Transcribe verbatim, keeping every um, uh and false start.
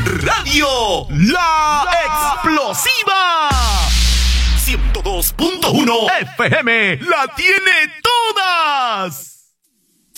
Radio La, La Explosiva ciento dos punto uno F M la tiene todas.